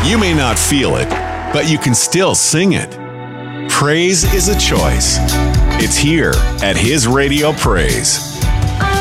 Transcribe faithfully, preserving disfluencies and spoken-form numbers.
You may not feel it, but you can still sing it. Praise is a choice. It's here at His Radio Praise.